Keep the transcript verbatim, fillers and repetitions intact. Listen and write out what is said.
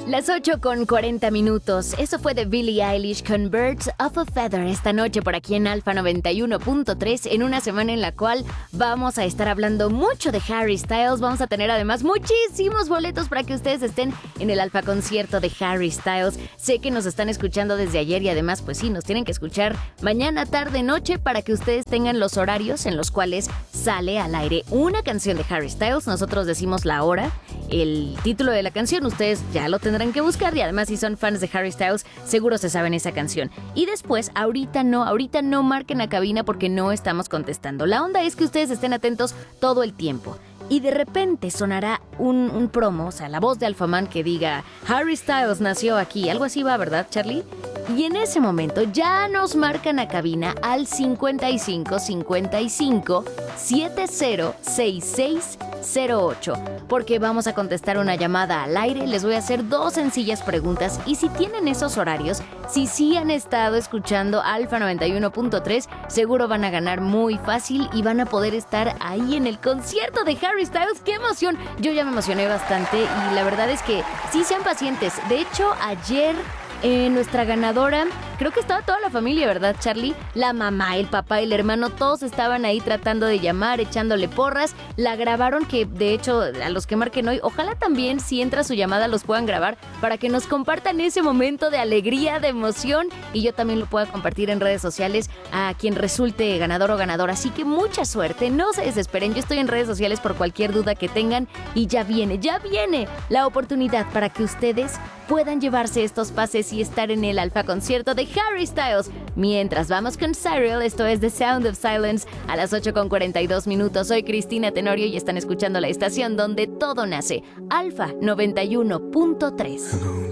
Las ocho con cuarenta minutos. Eso fue de Billie Eilish con Birds of a Feather esta noche por aquí en Alfa noventa y uno punto tres, en una semana en la cual vamos a estar hablando mucho de Harry Styles. Vamos a tener además muchísimos boletos para que ustedes estén en el Alfa concierto de Harry Styles. Sé que nos están escuchando desde ayer y además pues sí, nos tienen que escuchar mañana, tarde, noche para que ustedes tengan los horarios en los cuales sale al aire una canción de Harry Styles. Nosotros decimos la hora, el título de la canción, ustedes ya lo tendrán que buscar y además si son fans de Harry Styles seguro se saben esa canción. Y después, ahorita no, ahorita no marquen a cabina porque no estamos contestando. La onda es que ustedes estén atentos todo el tiempo. Y de repente sonará un, un promo, o sea, la voz de Alphaman que diga Harry Styles nació aquí, algo así va, ¿verdad, Charlie? Y en ese momento ya nos marcan a cabina al cincuenta y cinco cincuenta y cinco setenta sesenta y seis cero ocho, porque vamos a contestar una llamada al aire. Les voy a hacer dos sencillas preguntas y si tienen esos horarios, si sí han estado escuchando Alfa noventa y uno punto tres, seguro van a ganar muy fácil y van a poder estar ahí en el concierto de Harry Styles. ¡Qué emoción! Yo ya me emocioné bastante y la verdad es que sí, sean pacientes. De hecho, ayer Eh, nuestra ganadora, creo que estaba toda la familia, ¿verdad, Charlie? La mamá, el papá, el hermano, todos estaban ahí tratando de llamar, echándole porras. La grabaron, que de hecho, a los que marquen hoy, ojalá también, si entra su llamada, los puedan grabar para que nos compartan ese momento de alegría, de emoción, y yo también lo pueda compartir en redes sociales a quien resulte ganador o ganadora. Así que mucha suerte, no se desesperen. Yo estoy en redes sociales por cualquier duda que tengan y ya viene, ya viene la oportunidad para que ustedes puedan llevarse estos pases y estar en el Alfa concierto de Harry Styles. Mientras vamos con Cyril, esto es The Sound of Silence a las ocho con cuarenta y dos minutos. Soy Cristina Tenorio y están escuchando la estación donde todo nace, Alfa noventa y uno punto tres. Hello,